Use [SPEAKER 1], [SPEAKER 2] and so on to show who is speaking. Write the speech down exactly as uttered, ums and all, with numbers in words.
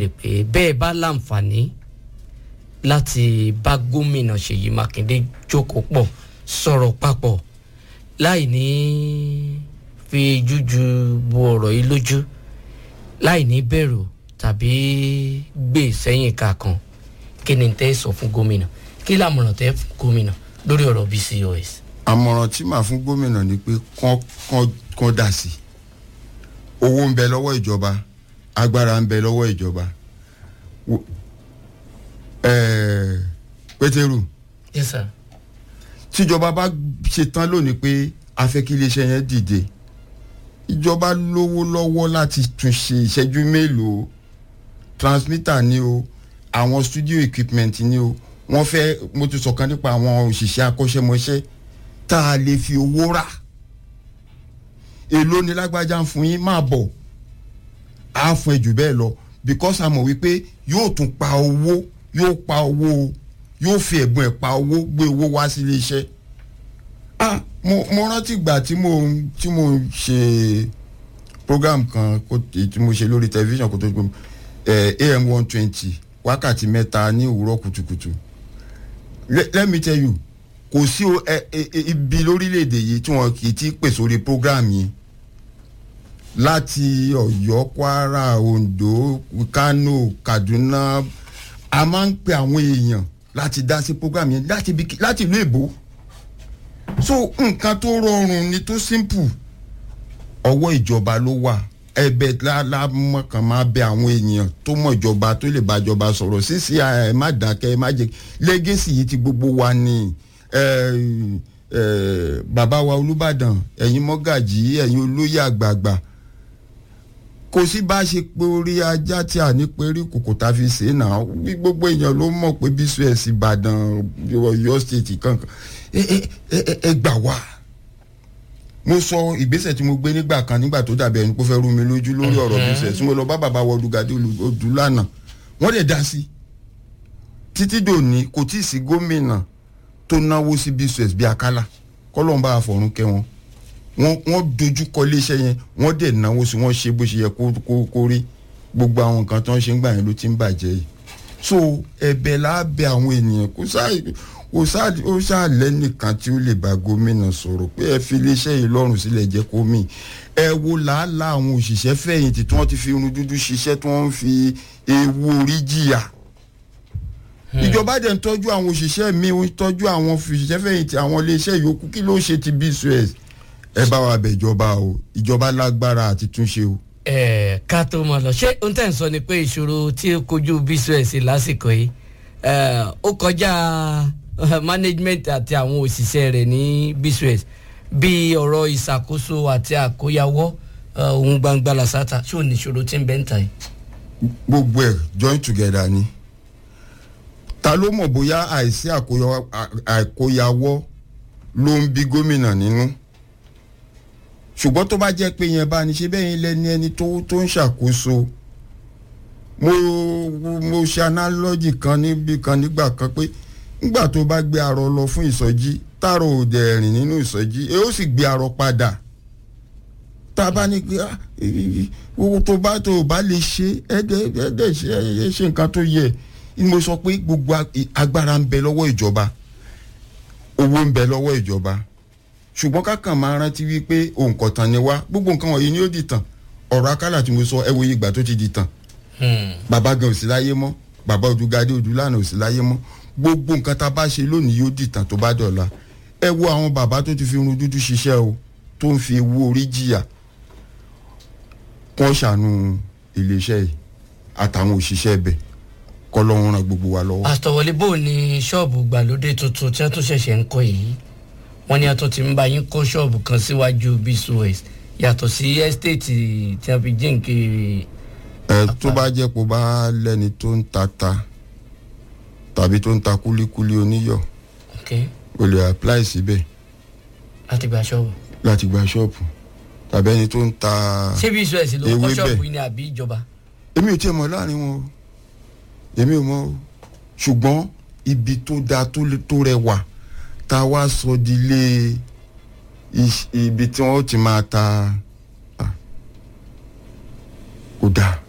[SPEAKER 1] béèrè pé bẹ́ẹ̀ bá láǹfààní láti bá gómìnà Ṣèyí Mákindé jókòó pọ̀ sọ̀rọ̀ papọ̀ láì ní fi jújú bo ọ̀rọ̀ yìí lójú láì ní bẹ̀rù tàbí gbé sẹ́yìn kankan kí ni tẹ́ sọ fún gómìnà kí lámọ̀ràn tẹ́ fún gómìnà lórí ọ̀rọ̀ B C O S.
[SPEAKER 2] àmọ̀ràn tí màá fún gómìnà ni pé kán kán kán dà sí owó ń bẹ lọ́wọ́ ìjọba agbára ń bẹ lọ́wọ́ ìjọba ẹ̀ẹ́ Pétérù.
[SPEAKER 1] Yes sir.
[SPEAKER 2] tíjọba bá ṣe tán lónìí pé a fẹ́ kí iléeṣẹ́ yẹn dìde ìjọba lówó lọ́wọ́ láti tún ṣe ìṣẹ́jú mélòó transmitter ni o àwọn studio equipment ni o wọ́n fẹ́ mo ti sọ̀kan nípa àwọn òṣìṣẹ́ akọ́ṣẹ́mọṣẹ́ tá a lè fi owó rà èló ni lágbájá ń fún yín máa bọ̀ á fún ẹ jù bẹ́ẹ̀ lọ because a mọ̀ wípé yóò tún pa owó yóò pa owó yóò fi ẹ̀bùn ẹ̀ pa owó gbé owó wá sí ilé iṣẹ́ ah mo mo rántí ìgbà tí mo tí mo ṣe program kan tí mo ṣe lórí tẹlifíṣàn kó tó gbé A M one twenty wákàtí mẹ́ta ní òwúrọ̀ kùtùkùtù let me tell you kò sí ibi lórílẹ̀‐èdè yìí tí wọ́n kì í ti pè sórí program yìí láti Ọ̀yọ́ Kwara Ondo Kano Kaduna a máa ń pe àwọn èèyàn láti dá sí program yẹn láti bí láti ìlú èbó so nǹkan tó rọrùn ni tó simple ọwọ́ ìjọba ló wà ẹ̀bẹ̀ lálámọ̀kàn máa bẹ àwọn èèyàn tó mọ̀ ìjọba tó lè bá ìjọba sọ̀rọ̀ sísí ẹ má dákẹ́ ẹ má jẹ́ lẹ́gẹ̀sì yìí ti gbogbo wa ni bàbá wa Olúbàdàn ẹ̀yin mọ́gàjì ẹ̀yin olóyè àgbààgbà kò sí bá ṣe pé orí ajá tí a ní pé rí kòkò tá a fi ṣe náà bí gbogbo èèyàn ló mọ̀ pé B C O S Ìbàdàn Ọ̀yọ́ state kankan ẹ gbà wá mo sọ ìgbésẹ̀ tí mo gbé nígbà kan nígbà tó dàbí ẹni pé ó fẹ́ rú mi lójú lórí ọ̀rọ̀ B C O S mo lọ bá bàbá wa Olùgàdé Odùlànà wọ́n lè dá sí títí dòní kò tí ì sí gómìnà tó náwó sí B C O S bí Akálà kọ́lọ́mbà àfọ̀rún kẹ́ wọn wọ́n wọ́n dojú kọ iléeṣẹ́ yẹn wọ́n dẹ̀ náwó sí wọ́n ṣe bó ṣe yẹ kó kó rí gbogbo àwọn nǹkan tó ń ṣe ń gbà yẹn ló ti ń bàjẹ́ yìí so ẹ̀bẹ̀ lábẹ́ àwọn ènìyàn kò sáà kò sáà ó ṣàlẹ́ nìkan tí ó lè bá gómìnà sọ̀rọ̀ pé ẹ fi iléeṣẹ́ yìí lọ́rùn sílẹ̀ jẹ́ kó mì ẹ wo làálàá àwọn òṣìṣẹ́ fẹ̀yìntì tí wọ́n ti fi irun dúdú ṣiṣẹ́ tí wọ́n ń fi ewu orí jìyà ìjọba dẹ̀ ń tọ́jú àwọn òṣìṣẹ́ mi ń tọ́jú àwọn òṣìṣẹ́ fẹ̀yìntì àwọn iléeṣẹ́ yòókù kí ló ṣe ti B C O S ẹ bá wa bẹ̀ ìjọba o ìjọba lágbára àti túnṣe o.
[SPEAKER 1] ẹ ká tó mọ lọ ṣé ohun tẹ́ ń sọ ni pé ìṣòro tí ó kojú B C O S lásìkò yìí ó kọjá management àti àwọn òṣìṣẹ́ rẹ̀ ní B C O S bí ọ̀rọ̀ ìṣàkóso àti àkóyawọ́ ohun gbangba làṣàtà ṣé ò ní ìṣòro tí ń bẹ ń ta yìí.
[SPEAKER 2] gbogbo ẹ̀ join together ni ta ló mọ̀ bóyá àìsí àkóyawọ́ ló ń bí gómìnà nínú ṣùgbọ́n tó bá jẹ́ pé yẹn bá ní ṣe bẹ́ẹ̀ yẹn lẹ́ni ẹni tó tó ń ṣàkóso mo mo ṣe analogy kan níbi kan nígbà kan pé nígbà tó bá gbé arọ lọ fún ìsọjí tààrọ òde rìn nínú ìsọjí ẹ ó sì gbé arọ padà tá a bá ní pé owó tó bá tó bá lè ṣe ẹ̀ẹ́dẹ̀ ṣe ṣe nǹkan tó yẹ mo sọ pé gbogbo agbára ń bẹ lọ́wọ́ ìjọba owó ń bẹ lọ́wọ́ ìjọba ṣùgbọ́n kákan máa rántí wípé òǹkọ̀tàn ni wá gbogbo nǹkan wọ̀nyí ni ó di tàn ọ̀rọ̀ Akálà tí mo sọ ẹ wo iye ìgbà tó ti di tàn bàbá gan ò sí láyé mọ́ bàbá Odùgàdé Odùlànà ò sí láyé mọ́ gbogbo nǹkan tá a bá ṣe lónìí yóò di tàn tó bá dọ̀la ẹ wo àwọn bàbá tó ti fi irun dúdú ṣiṣẹ́ o tó ń fi ewu orí jìyà kọ́ ṣàánú iléeṣẹ́ yìí àtàwọn òṣìṣẹ́ ibẹ̀ kọ́ lọ́wọ́n ran gbogbo wa lọ́wọ́.
[SPEAKER 1] àtọ̀wọlé bò ní ṣọ́ọ̀bù gbàlódé tuntun tí wọ́n tún ṣẹ̀ṣẹ̀ ń kọ́ yìí wọ́n ní àtún ti ń bá yín kó ṣọ́ọ̀bù kan síwájú B C O S yàtọ̀ sí ẹ́stéètì tí a fi jíǹkì.
[SPEAKER 2] ẹ tó bá jẹ́ kó bá lẹ́ni tó ń ta ta tàbí tó ń ta kúlíkúlí oníyọ̀ o lè apply síbẹ̀.
[SPEAKER 1] láti gba ṣọ́ọ̀bù.
[SPEAKER 2] láti gba ṣọ́ọ̀bù tàbí ẹni tó ń ta
[SPEAKER 1] ṣé B C O S ló kọ́ ṣọ́ọ̀bù yìí ni àbí ìjọba.
[SPEAKER 2] èmi ò tiẹ̀ mọ̀ láàrin wọn o èmi ò mọ̀ o ṣùgbọ́n ibi tó dáa tó rẹwà tá a wá sọ di ilé ibi tí wọ́n ti máa ta kò dáa